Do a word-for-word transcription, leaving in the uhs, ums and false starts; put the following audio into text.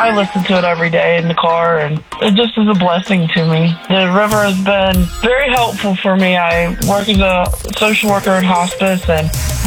I listen to it every day in the car, and it just is a blessing to me. The river has been very helpful for me. I work as a social worker in hospice, and